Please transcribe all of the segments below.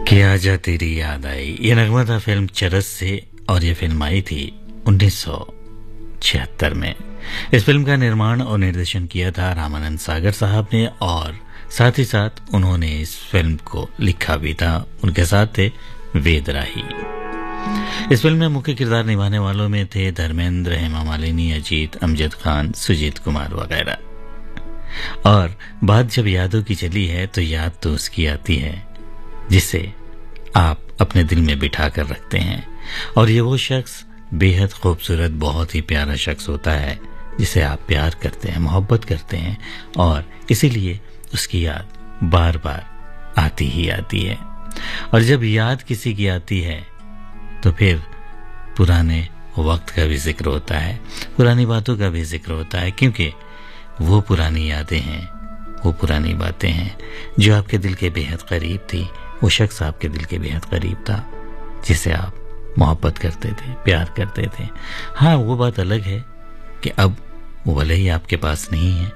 कि आजा तेरी याद आई। ये नगमा था फिल्म चरस से और ये फिल्म आई थी 1976 में। इस फिल्म का निर्माण और निर्देशन किया था रामानंद सागर साहब ने और साथ ही साथ उन्होंने इस फिल्म को लिखा भी था। उनके साथ थे वेद राही। इस फिल्म में मुख्य किरदार निभाने वालों में थे धर्मेंद्र, हेमा मालिनी, अजीत, अमजद खान, सुजीत कुमार वगैरह। और बात जब यादों की चली है तो याद तो उसकी आती है जिसे आप अपने दिल में बिठा कर रखते हैं, और ये वो शख्स बेहद खूबसूरत, बहुत ही प्यारा शख्स होता है जिसे आप प्यार करते हैं, मोहब्बत करते हैं, और इसीलिए उसकी याद बार बार आती ही आती है। और जब याद किसी की आती है तो फिर पुराने वक्त का भी जिक्र होता है, पुरानी बातों का भी जिक्र होता है, क्योंकि वो पुरानी यादें हैं, वो पुरानी बातें हैं जो आपके दिल के बेहद करीब थी। वो शख्स आपके दिल के बेहद करीब था जिसे आप मोहब्बत करते थे, प्यार करते थे। हाँ, वो बात अलग है कि अब वो भले ही आपके पास नहीं है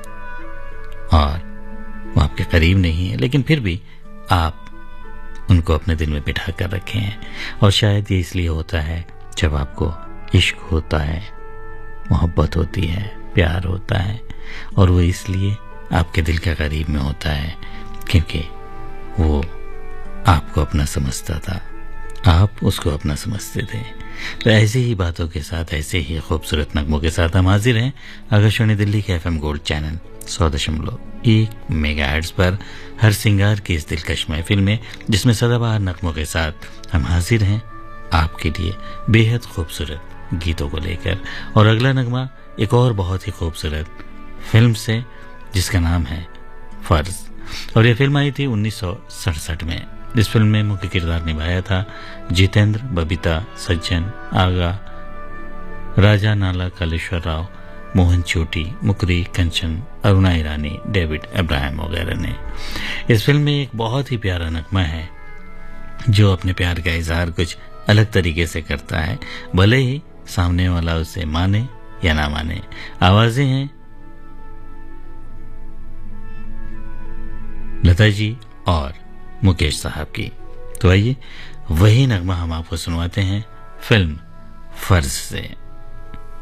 और वो आपके करीब नहीं है, लेकिन फिर भी आप उनको अपने दिल में बिठा कर रखे हैं। और शायद ये इसलिए होता है जब आपको इश्क होता है, मोहब्बत होती है, प्यार होता है, और वो इसलिए आपके दिल के करीब में होता है क्योंकि वो आपको अपना समझता था, आप उसको अपना समझते थे। तो ऐसी ही बातों के साथ, ऐसे ही खूबसूरत नगमों के साथ हम हाजिर हैं आकाशवाणी दिल्ली के FM गोल्ड चैनल 100.1 मेगाहर्ट्ज पर हर सिंगार की इस दिलकश महफिल में, जिसमें सदाबहार नगमों के साथ हम हाजिर हैं आपके लिए बेहद खूबसूरत गीतों को लेकर। और अगला नगमा एक और बहुत ही खूबसूरत फिल्म से जिसका नाम है फर्ज, और यह फिल्म आई थी 1967 में। इस फिल्म में मुख्य किरदार निभाया था जितेंद्र, बबीता, सज्जन, आगा, राजा नाला, कालेश्वर राव, मोहन चोटी, मुकरी, कंचन, अरुणा ईरानी, डेविड अब्राहम वगैरह ने। इस फिल्म में एक बहुत ही प्यारा नगमा है जो अपने प्यार का इजहार कुछ अलग तरीके से करता है, भले ही सामने वाला उसे माने या ना माने। आवाजें हैं लता जी और मुकेश साहब की। तो आइए वही नगमा हम आपको सुनवाते हैं फिल्म फर्ज से।